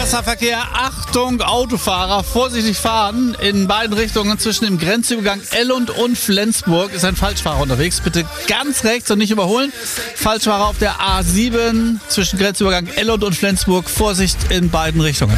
Wasserverkehr, Achtung, Autofahrer, vorsichtig fahren. In beiden Richtungen zwischen dem Grenzübergang Ellund und Flensburg ist ein Falschfahrer unterwegs. Bitte ganz rechts und nicht überholen. Falschfahrer auf der A7 zwischen Grenzübergang Ellund und Flensburg. Vorsicht in beiden Richtungen.